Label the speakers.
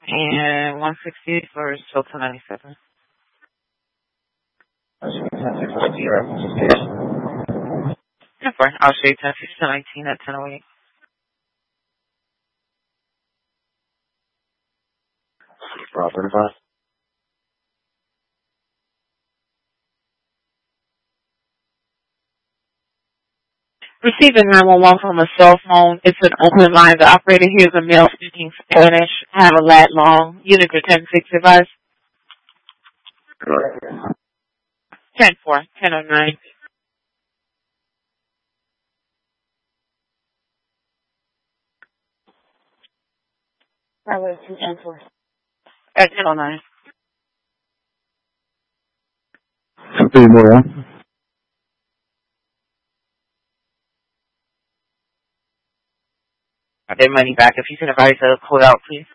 Speaker 1: And 160 for Hilton 97. I'll show you 10-19 at 10:08. Receiving 911 from a cell phone. It's an open line. The operator here is a male speaking Spanish. Have a lat long. Unit for 10-6 advice. 10-4, 10:09. Probably 2-4. At 10:09. Their money back. If you can advise the code out, please.